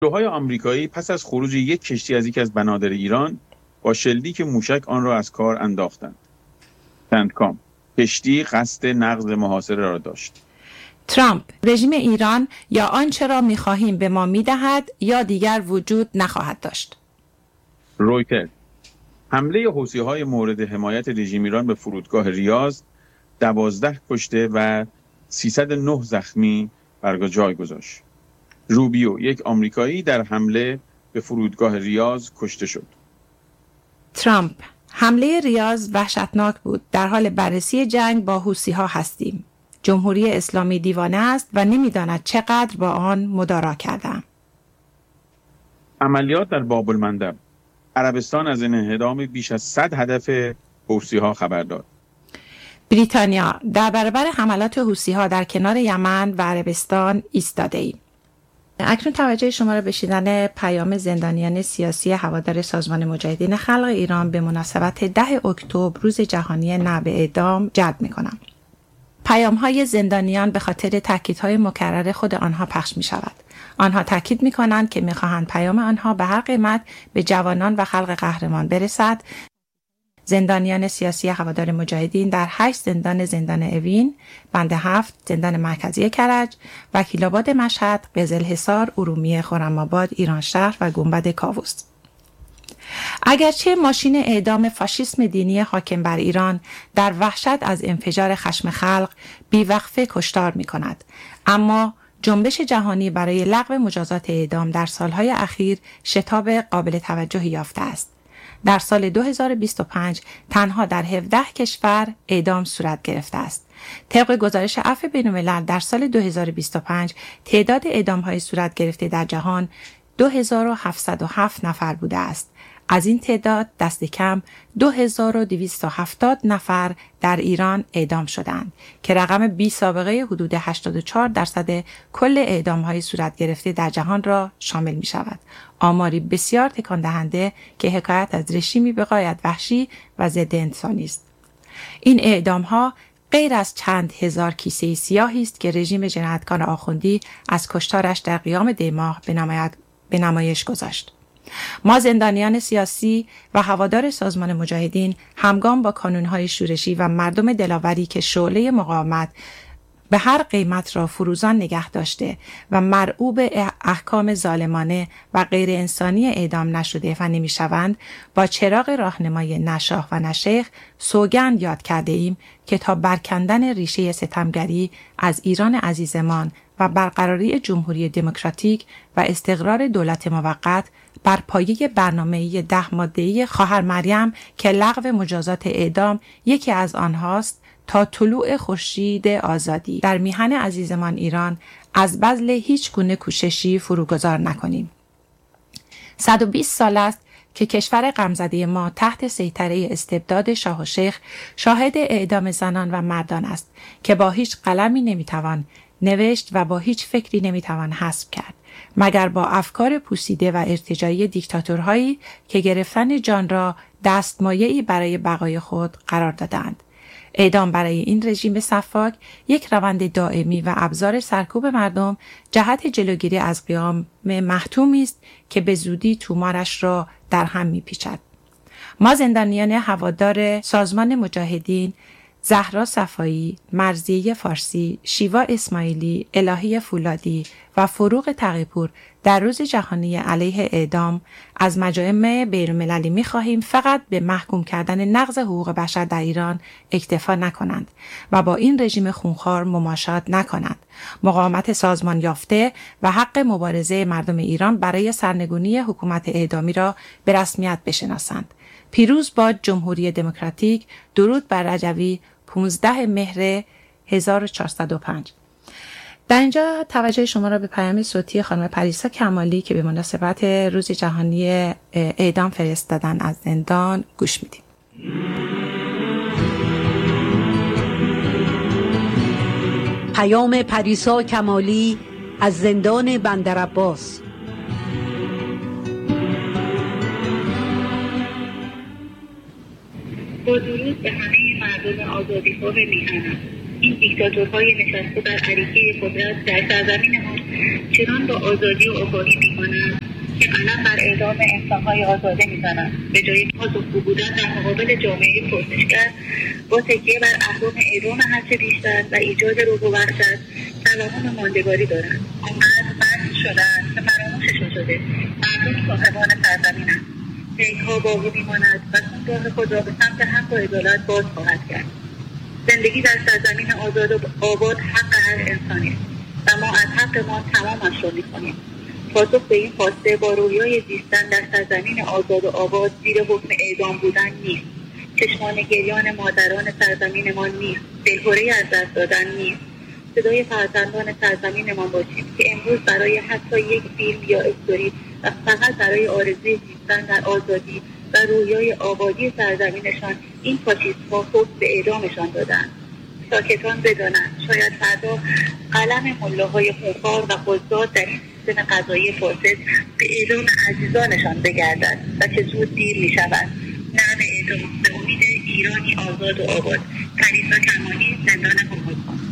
نیروهای آمریکایی پس از خروج یک کشتی از یکی از بنادر ایران با شلیک موشک آن را از کار انداختند. سندکام: کشتی قصد نقض محاصره را داشت. ترامپ: رژیم ایران یا آنچه را می‌خواهیم به ما می‌دهد یا دیگر وجود نخواهد داشت. رویترز: حمله حوثی‌های مورد حمایت رژیم ایران به فرودگاه ریاض 12 کشته و 309 زخمی بر جای گذاشت. روبیو: یک آمریکایی در حمله به فرودگاه ریاض کشته شد. ترامپ: حمله ریاض وحشتناک بود. در حال بررسی جنگ با حوثی‌ها هستیم. جمهوری اسلامی دیوانه است و نمی‌داند چقدر با آن مدارا کردم. عملیات در باب المندب: عربستان از انهدام بیش از 100 هدف حوثی‌ها خبر داد. بریتانیا: در برابر حملات حوثی‌ها در کنار یمن و عربستان ایستاده‌ایم. اکنون توجه شما را به شنیدن پیام زندانیان سیاسی هوادار سازمان مجاهدین خلق ایران به مناسبت 10 اکتبر روز جهانی نه به اعدام جلب می‌کنم. پیام‌های زندانیان به خاطر تاکیدهای مکرر خود آنها پخش می‌شود. آنها تاکید می‌کنند که می‌خواهند پیام آنها به هر قیمت به جوانان و خلق قهرمان برسد. زندانیان سیاسی هوادار مجاهدین در 8 زندان اوین، بند 7، زندان مرکزی کرج، وکیل‌آباد مشهد، قزلحصار، ارومیه، خرم‌آباد، ایرانشهر و گنبد کاووس. اگرچه ماشین اعدام فاشیسم دینی حاکم بر ایران در وحشت از انفجار خشم خلق بیوقفه کشتار می‌کند، اما جنبش جهانی برای لغو مجازات اعدام در سالهای اخیر شتاب قابل توجهی یافته است. در سال 2025 تنها در 17 کشور اعدام صورت گرفته است. طبق گزارش عفو بین‌الملل در سال 2025 تعداد اعدام‌های صورت گرفته در جهان 2707 نفر بوده است. از این تعداد دست کم 2270 نفر در ایران اعدام شدند که رقم بی سابقه حدود 84% کل اعدام‌های صورت گرفته در جهان را شامل می شود. آماری بسیار تکان دهنده که حکایت از رژیمی بغایت وحشی و ضد انسانی است. این اعدام‌ها غیر از چند هزار کیسه سیاهی است که رژیم جنایتکار آخوندی از کشتارش در قیام دیماه به نمایش گذاشت. ما زندانیان سیاسی و هوادار سازمان مجاهدین همگام با کانونهای شورشی و مردم دلاوری که شعله مقاومت به هر قیمت را فروزان نگه داشته و مرعوب احکام ظالمانه و غیر انسانی اعدام نشده و نمیشوند، با چراغ راهنمای نشاه و نشیخ سوگند یاد کرده ایم که تا برکندن ریشه ستمگری از ایران عزیزمان و برقراری جمهوری دموکراتیک و استقرار دولت موقت بر پایه برنامه‌ای 10 ماده‌ای خواهر مریم که لغو مجازات اعدام یکی از آنهاست، تا طلوع خورشید آزادی در میهن عزیزمان ایران از بذل هیچ گونه کوششی فروگذار نکنیم. 120 سال است که کشور غمزده ما تحت سیطره استبداد شاه و شیخ شاهد اعدام زنان و مردان است که با هیچ قلمی نمیتوان نوشت و با هیچ فکری نمیتوان حسب کرد مگر با افکار پوسیده و ارتجاعی دیکتاتورهایی که گرفتن جان را دستمایه‌ای برای بقای خود قرار دادند. اعدام برای این رژیم سفاک یک روند دائمی و ابزار سرکوب مردم جهت جلوگیری از قیام محتومی است که به زودی تومارش را در هم می‌پیچد. ما زندانیان هوادار سازمان مجاهدین، زهرا صفایی، مرضیه فارسی، شیوا اسماعیلی، الهی فولادی و فروغ تقی‌پور در روز جهانی علیه اعدام از مجامع بین‌المللی می‌خواهیم فقط به محکوم کردن نقض حقوق بشر در ایران اکتفا نکنند و با این رژیم خونخوار مماشات نکنند. مقاومت سازمان یافته و حق مبارزه مردم ایران برای سرنگونی حکومت اعدامی را به رسمیت بشناسند. پیروز باد جمهوری دموکراتیک. درود بر رجوی، 15 مهر 1405. در اینجا توجه شما را به پیام صوتی خانم پریسا کمالی که به مناسبت روز جهانی اعدام فرستادن از زندان گوش میدیم. پیام پریسا کمالی از زندان بندرعباس. با درود به همه مردم آزادیخواه میهنم. این دیکتاتورهای نشسته بر اریکه قدرت در سرزمین ما چنان با آزادی و آگاهی میکنند که قلم بر اعدام انسانهای آزاده میزنند. به جای پاسخگو بودن در مقابل جامعه پرسشگر، با تکیه بر اهرام اعدام هرچه بیشتر و ایجاد روح و وحشت توهم ماندگاری دارند. آنقدر بحث شدند که فراموششان شده مردم صاحبان سرزمینند. پیکها باقی میماند و خون راه خود را به سمت حق و عدالت باز خواهد کرد. زندگی در سرزمین آزاد و آباد حق هر انسانی است و ما از حق ما تمامش را می‌خواهیم. پاسخ به این خواسته با رویای زیستن در سرزمین آزاد و آباد زیر حکم اعدام بودن نیست. چشمان گریان مادران سرزمینمان نیست. دلهره از دست دادن نیست. صدای فرزندان سرزمینمان باشیم که امروز برای حتی یک فیلم یا استوری و فقط برای آرزوی زیستن در آزادی و رویای آبادی سرزمینشان این فاشیست‌ها حکم به اعدامشان دادند. ساکتان بدانند شاید فردا قلم ملاهای خونخوار و قضات در این سیستم قضایی فاسد به اعدام عزیزانشان بگردد و که زود دیر می شود. نه به اعدام، به امید ایرانی آزاد و آباد. پریسا کمالی، زندان هنگ‌کنگ.